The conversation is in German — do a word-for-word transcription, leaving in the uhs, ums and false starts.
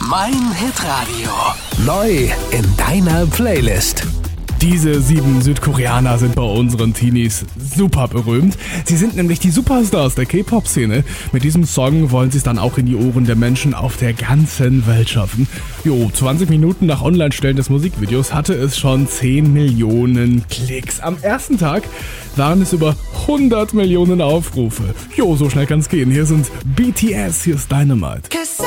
Mein Hitradio. Neu in deiner Playlist. Diese sieben Südkoreaner sind bei unseren Teenies super berühmt. Sie sind nämlich die Superstars der K-Pop-Szene. Mit diesem Song wollen sie es dann auch in die Ohren der Menschen auf der ganzen Welt schaffen. Jo, zwanzig Minuten nach Online-Stellen des Musikvideos hatte es schon zehn Millionen Klicks. Am ersten Tag waren es über hundert Millionen Aufrufe. Jo, so schnell kann's gehen. Hier sind B T S, hier ist Dynamite.